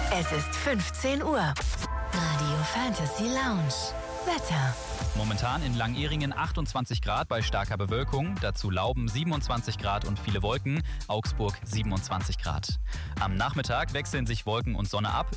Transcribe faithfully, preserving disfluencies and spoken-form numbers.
Es ist fünfzehn Uhr. Radio Fantasy Lounge. Wetter. Momentan in Langehringen achtundzwanzig Grad bei starker Bewölkung, dazu Lauben siebenundzwanzig Grad und viele Wolken, Augsburg siebenundzwanzig Grad. Am Nachmittag wechseln sich Wolken und Sonne ab.